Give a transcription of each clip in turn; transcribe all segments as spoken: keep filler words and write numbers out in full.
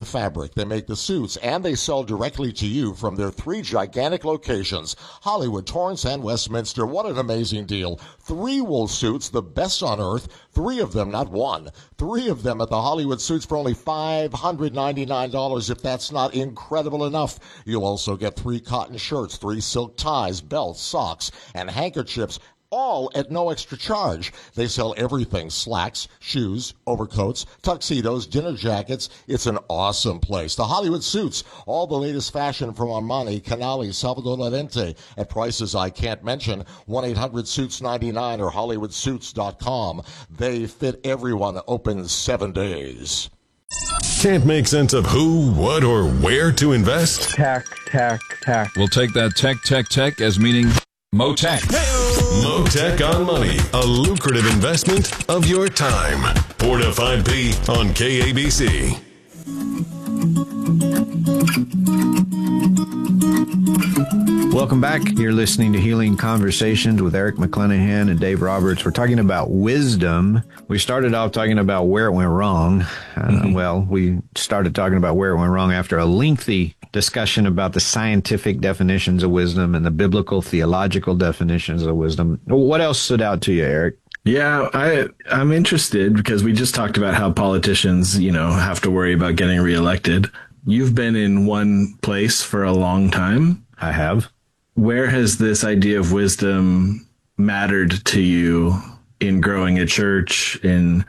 fabric. They make the suits, and they sell directly to you from their three gigantic locations, Hollywood, Torrance, and Westminster. What an amazing deal. Three wool suits, the best on earth. Three of them, not one. Three of them at the Hollywood Suits for only five hundred ninety-nine dollars. If that's not incredible enough, you'll also get three cotton shirts, three silk ties, belts, socks, and handkerchiefs, all at no extra charge. They sell everything: slacks, shoes, overcoats, tuxedos, dinner jackets. It's an awesome place. The Hollywood Suits, all the latest fashion from Armani, Canali, Salvador Lorente, at prices I can't mention. one eight hundred suits ninety-nine or hollywood suits dot com. They fit everyone, open seven days. Can't make sense of who, what, or where to invest? Tech, tech, tech. We'll take that tech, tech, tech as meaning Motech. Motech on Money, a lucrative investment of your time. four to five p on K A B C. Welcome back. You're listening to Healing Conversations with Eric McClanahan and Dave Roberts. We're talking about wisdom. We started off talking about where it went wrong. Uh, mm-hmm. Well, we started talking about where it went wrong after a lengthy discussion about the scientific definitions of wisdom and the biblical theological definitions of wisdom. What else stood out to you, Eric? Yeah, I, I'm interested because we just talked about how politicians, you know, have to worry about getting reelected. You've been in one place for a long time. I have. Where has this idea of wisdom mattered to you in growing a church, in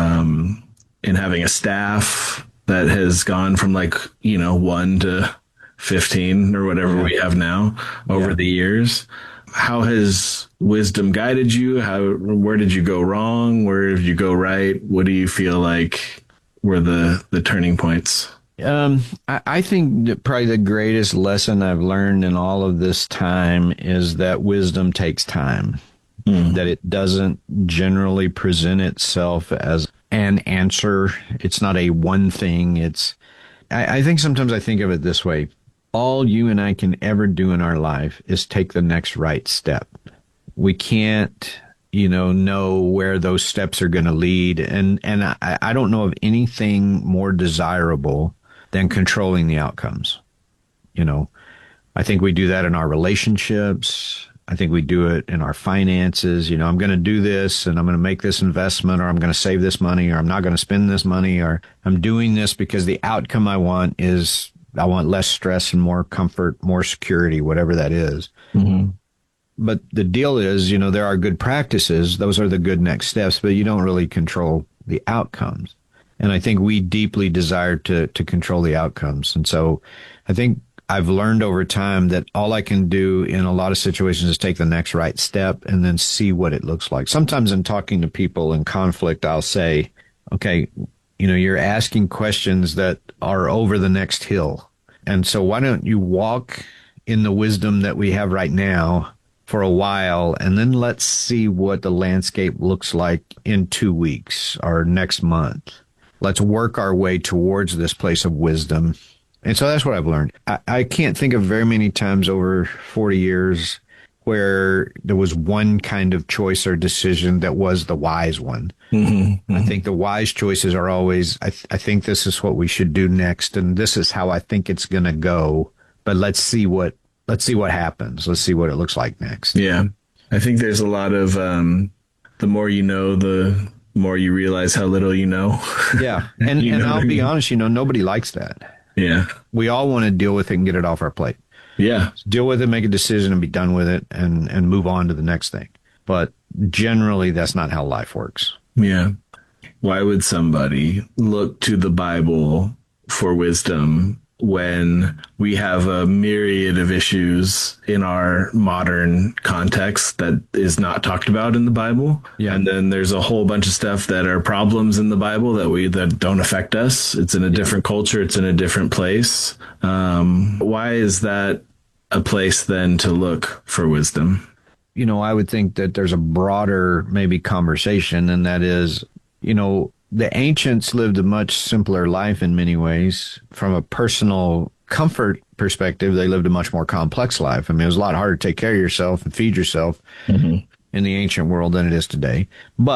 um, in having a staff that has gone from like, you know, one to fifteen or whatever yeah. we have now over yeah. the years? How has wisdom guided you? How, where did you go wrong? Where did you go right? What do you feel like were the, the turning points? Um, I, I think that probably the greatest lesson I've learned in all of this time is that wisdom takes time, mm. that it doesn't generally present itself as an answer. It's not a one thing. It's, I, I think sometimes I think of it this way. All you and I can ever do in our life is take the next right step. We can't, you know, know where those steps are going to lead. And, and I, I don't know of anything more desirable than controlling the outcomes. You know, I think we do that in our relationships. I think we do it in our finances. You know, I'm going to do this and I'm going to make this investment, or I'm going to save this money, or I'm not going to spend this money, or I'm doing this because the outcome I want is I want less stress and more comfort, more security, whatever that is. Mm-hmm. But the deal is, you know, there are good practices. Those are the good next steps, but you don't really control the outcomes. And I think we deeply desire to to control the outcomes. And so I think I've learned over time that all I can do in a lot of situations is take the next right step and then see what it looks like. Sometimes in talking to people in conflict, I'll say, okay, you know, you're asking questions that are over the next hill. And so why don't you walk in the wisdom that we have right now for a while, and then let's see what the landscape looks like in two weeks or next month. Let's work our way towards this place of wisdom. And so that's what I've learned. I, I can't think of very many times over forty years where there was one kind of choice or decision that was the wise one. Mm-hmm, mm-hmm. I think the wise choices are always, I, th- I think this is what we should do next, and this is how I think it's going to go. But let's see what let's see what happens. Let's see what it looks like next. Yeah, I think there's a lot of um, the more you know, the more you realize how little you know. Yeah. And, and I'll be honest, you know, nobody likes that. Yeah. We all want to deal with it and get it off our plate. Yeah. Deal with it, make a decision and be done with it and, and move on to the next thing. But generally, that's not how life works. Yeah. Why would somebody look to the Bible for wisdom when we have a myriad of issues in our modern context that is not talked about in the Bible? Yeah. And then there's a whole bunch of stuff that are problems in the Bible that we that don't affect us. It's in a different culture. It's in a different place. Um, why is that a place then to look for wisdom? You know, I would think that there's a broader maybe conversation, and that is, you know, the ancients lived a much simpler life in many ways. From a personal comfort perspective, they lived a much more complex life. I mean, it was a lot harder to take care of yourself and feed yourself mm-hmm. in the ancient world than it is today. But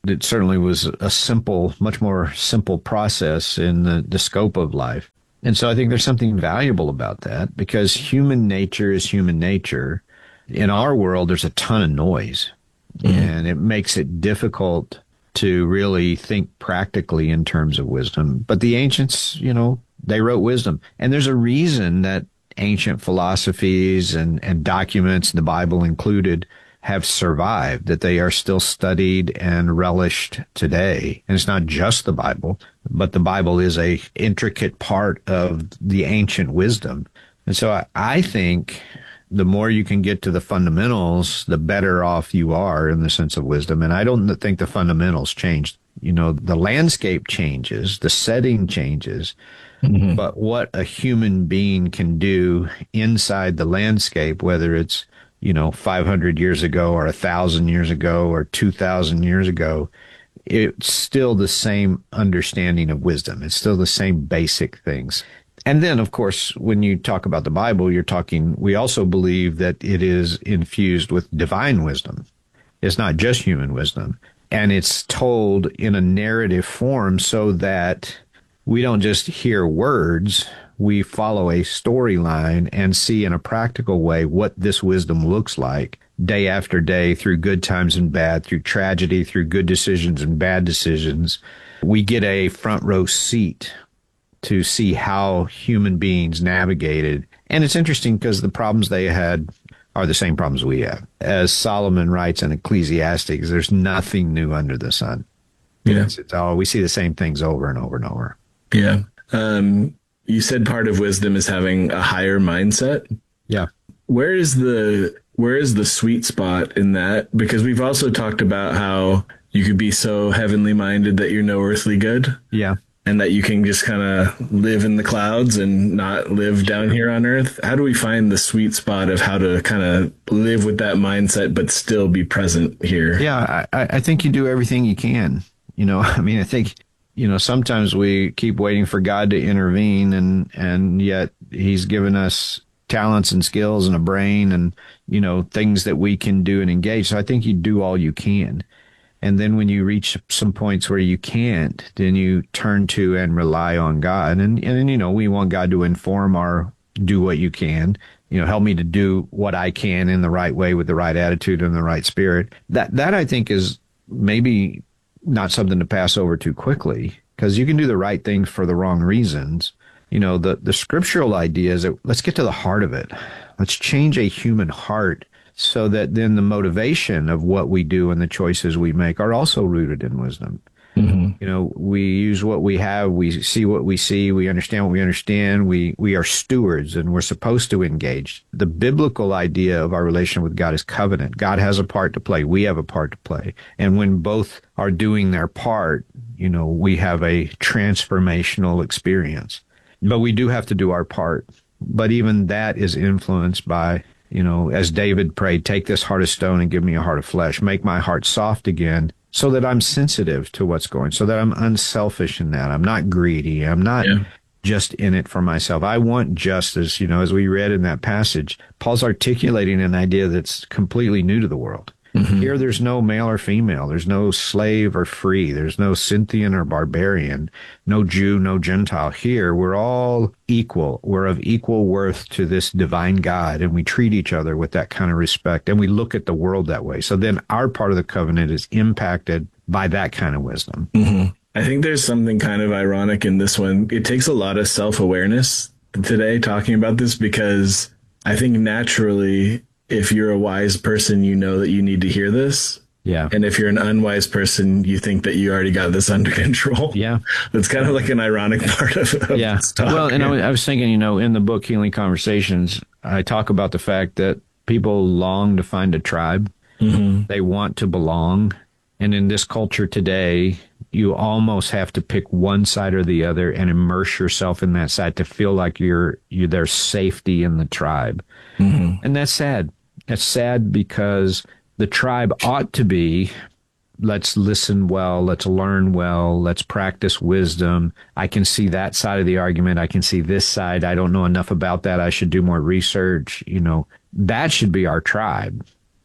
It certainly was a simple, much more simple process in the, the scope of life. And so I think there's something valuable about that, because human nature is human nature. In our world, there's a ton of noise, mm-hmm. and it makes it difficult to really think practically in terms of wisdom. But the ancients, you know, they wrote wisdom. And there's a reason that ancient philosophies and, and documents, the Bible included, have survived, that they are still studied and relished today. And it's not just the Bible, but the Bible is a intricate part of the ancient wisdom. And so I, I think the more you can get to the fundamentals, the better off you are in the sense of wisdom. And I don't think the fundamentals change. You know, the landscape changes, the setting changes, mm-hmm. but what a human being can do inside the landscape, whether it's, you know, five hundred years ago or one thousand years ago or two thousand years ago, it's still the same understanding of wisdom. It's still the same basic things. And then, of course, when you talk about the Bible, you're talking, we also believe that it is infused with divine wisdom. It's not just human wisdom. And it's told in a narrative form so that we don't just hear words, we follow a storyline and see in a practical way what this wisdom looks like day after day, through good times and bad, through tragedy, through good decisions and bad decisions. We get a front row seat to see how human beings navigated. And it's interesting because the problems they had are the same problems we have. As Solomon writes in Ecclesiastes, there's nothing new under the sun. Yeah. It's, it's all, we see the same things over and over and over. Yeah. Um, you said part of wisdom is having a higher mindset. Yeah. Where is the where is the sweet spot in that? Because we've also talked about how you could be so heavenly minded that you're no earthly good. Yeah. And that you can just kind of live in the clouds and not live down here on earth. How do we find the sweet spot of how to kind of live with that mindset, but still be present here? Yeah, I, I think you do everything you can. You know, I mean, I think, you know, sometimes we keep waiting for God to intervene, and, and yet he's given us talents and skills and a brain and, you know, things that we can do and engage. So I think you do all you can. And then when you reach some points where you can't, then you turn to and rely on God. And, and you know, we want God to inform our do what you can, you know, help me to do what I can in the right way with the right attitude and the right spirit. That, that I think is maybe not something to pass over too quickly, because you can do the right things for the wrong reasons. You know, the, the scriptural idea is that let's get to the heart of it. Let's change a human heart, so that then the motivation of what we do and the choices we make are also rooted in wisdom. Mm-hmm. You know, we use what we have, we see what we see, we understand what we understand, we, we are stewards, and we're supposed to engage. The biblical idea of our relation with God is covenant. God has a part to play, we have a part to play. And when both are doing their part, you know, we have a transformational experience. But we do have to do our part. But even that is influenced by, you know, as David prayed, take this heart of stone and give me a heart of flesh. Make my heart soft again so that I'm sensitive to what's going, so that I'm unselfish in that. I'm not greedy. I'm not yeah. just in it for myself. I want justice. You know, as we read in that passage, Paul's articulating an idea that's completely new to the world. Mm-hmm. Here, there's no male or female. There's no slave or free. There's no Scythian or barbarian, no Jew, no Gentile. Here, we're all equal. We're of equal worth to this divine God, and we treat each other with that kind of respect, and we look at the world that way. So then our part of the covenant is impacted by that kind of wisdom. Mm-hmm. I think there's something kind of ironic in this one. It takes a lot of self-awareness today talking about this, because I think naturally, if you're a wise person, you know that you need to hear this. Yeah. And if you're an unwise person, you think that you already got this under control. Yeah. That's kind of like an ironic part of, of yeah. this talk. Well, and I was thinking, you know, in the book Healing Conversations, I talk about the fact that people long to find a tribe. Mm-hmm. They want to belong. And in this culture today, you almost have to pick one side or the other and immerse yourself in that side to feel like you're, you there's safety in the tribe. Mm-hmm. And that's sad. That's sad because the tribe ought to be, let's listen well, let's learn well, let's practice wisdom. I can see that side of the argument. I can see this side. I don't know enough about that. I should do more research. You know, that should be our tribe.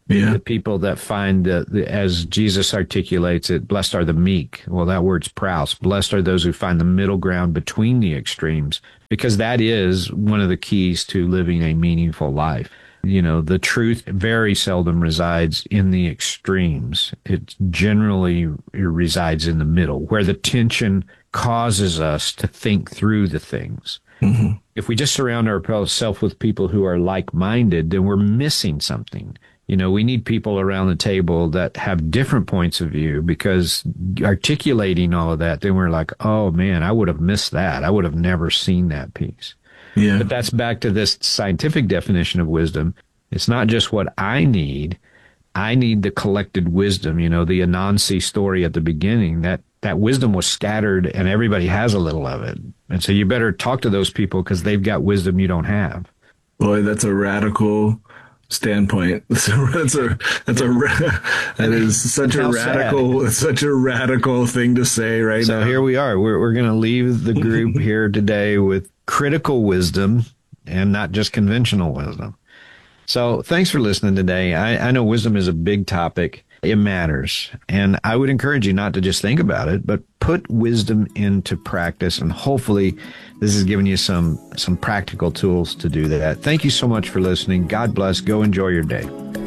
Yeah. The people that find, the, the, as Jesus articulates it, blessed are the meek. Well, that word's praus. Blessed are those who find the middle ground between the extremes, because that is one of the keys to living a meaningful life. You know, the truth very seldom resides in the extremes. It generally resides in the middle, where the tension causes us to think through the things. Mm-hmm. If we just surround ourselves with people who are like-minded, then we're missing something. You know, we need people around the table that have different points of view, because articulating all of that, then we're like, oh man, I would have missed that. I would have never seen that piece. Yeah. But that's back to this scientific definition of wisdom. It's not just what I need. I need the collected wisdom. You know, the Anansi story at the beginning, that, that wisdom was scattered and everybody has a little of it. And so you better talk to those people because they've got wisdom you don't have. Boy, that's a radical standpoint. That's a, that's a, that's a that is such a radical, sad. such a radical thing to say right so now. So here we are. We're, we're going to leave the group here today with critical wisdom and not just conventional wisdom. So thanks for listening today. I, I know wisdom is a big topic. It matters. And I would encourage you not to just think about it, but put wisdom into practice. And hopefully this has given you some, some practical tools to do that. Thank you so much for listening. God bless. Go enjoy your day.